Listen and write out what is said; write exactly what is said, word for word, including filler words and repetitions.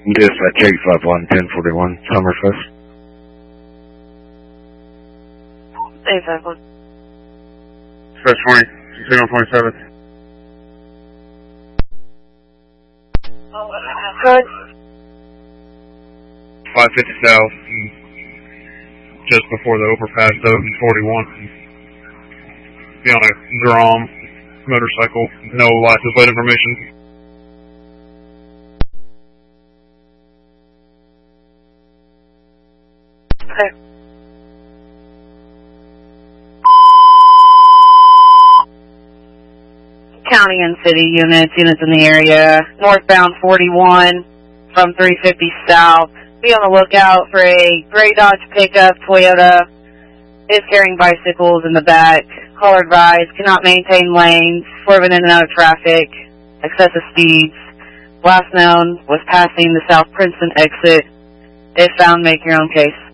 Dispatch eight five one, ten forty-one, Summerfest. eight five one. Dispatch twenty, signal twenty-seven. Good. five fifty south, just before the overpass of forty-one. Be on a Grom motorcycle, no license plate information. Okay. County and city units, units in the area, northbound forty-one from three fifty south. Be on the lookout for a gray Dodge pickup, Toyota. Is carrying bicycles in the back. Caller advised, cannot maintain lanes, swerving in and out of traffic, excessive speeds. Last known was passing the South Princeton exit. If found, make your own case.